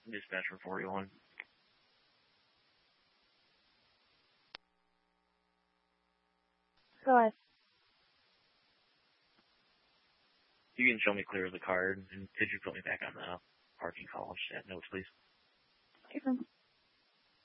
Dispatcher 41. Go ahead. You can show me clear of the card, and could you put me back on the parking call? Just add notes, please.